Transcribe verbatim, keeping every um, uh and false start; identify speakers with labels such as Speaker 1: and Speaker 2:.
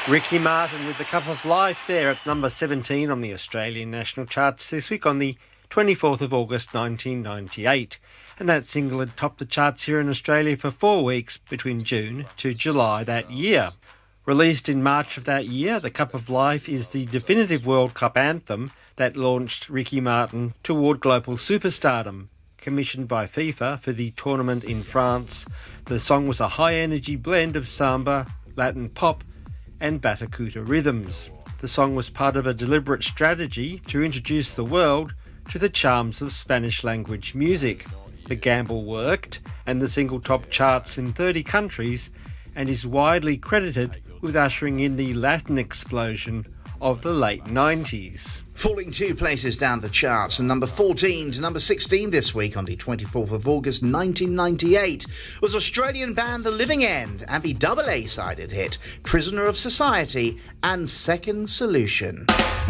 Speaker 1: Ricky Martin with The Cup of Life there at number seventeen on the Australian national charts this week on the twenty-fourth of August nineteen ninety-eight. And that single had topped the charts here in Australia for four weeks between June to July that year. Released in March of that year, The Cup of Life is the definitive World Cup anthem that launched Ricky Martin toward global superstardom. Commissioned by FIFA for the tournament in France, the song was a high-energy blend of samba, Latin pop and Batucada rhythms. The song was part of a deliberate strategy to introduce the world to the charms of Spanish-language music. The gamble worked, and the single topped charts in thirty countries and is widely credited with ushering in the Latin explosion of the late nineties.
Speaker 2: Falling two places down the charts from number fourteen to number sixteen this week on the twenty-fourth of August nineteen ninety-eight was Australian band The Living End and the double A-sided hit Prisoner of Society and Second Solution.